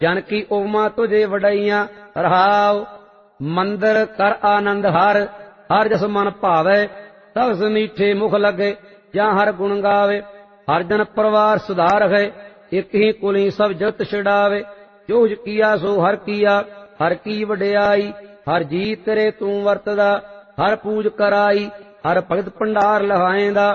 जन की उपमा तुझे वडैया रहाओ। मंदिर कर आनंद हर, हर जस मन भावे, सबस मीठे मुख लगे, जा हर गुण गावे। हर जन परिवार सुधार है, एक ही कुली सब जगत छिड़ावे। जो किया सो हर किया, हर की वडियाई, हर जी तेरे तू वरतदा। हर पूज कराई, हर भगत भंडार लहाएंदा।